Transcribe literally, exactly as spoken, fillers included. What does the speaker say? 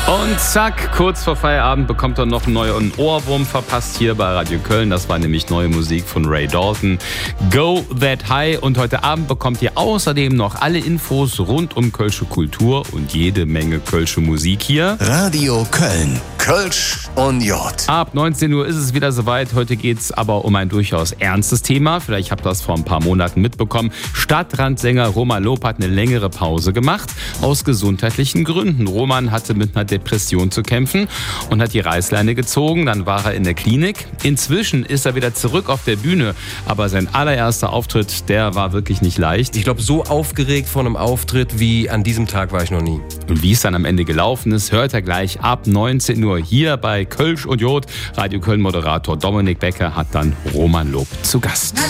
Und zack, kurz vor Feierabend bekommt er noch einen neuen Ohrwurm verpasst hier bei Radio Köln. Das war nämlich neue Musik von Ray Dalton. Go That High. Und heute Abend bekommt ihr außerdem noch alle Infos rund um kölsche Kultur und jede Menge kölsche Musik hier. Radio Köln. Kölsch und Jod. Ab neunzehn Uhr ist es wieder soweit. Heute geht es aber um ein durchaus ernstes Thema. Vielleicht habt ihr das vor ein paar Monaten mitbekommen. Stadtrandsänger Roman Lob hat eine längere Pause gemacht. Aus gesundheitlichen Gründen. Roman hatte mit einer Depression zu kämpfen und hat die Reißleine gezogen. Dann war er in der Klinik. Inzwischen ist er wieder zurück auf der Bühne. Aber sein allererster Auftritt, der war wirklich nicht leicht. Ich glaube, so aufgeregt vor einem Auftritt wie an diesem Tag war ich noch nie. Und wie es dann am Ende gelaufen ist, hört er gleich ab neunzehn Uhr hier bei Kölsch und Jod. Radio Köln Moderator Dominik Becker hat dann Roman Lob zu Gast.